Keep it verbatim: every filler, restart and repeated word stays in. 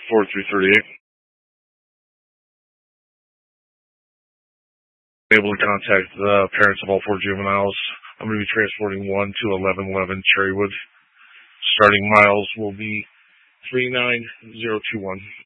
four three three eight. Able to contact the parents of all four juveniles. I'm going to be transporting one to eleven eleven Cherrywood. Starting miles will be three nine zero two one.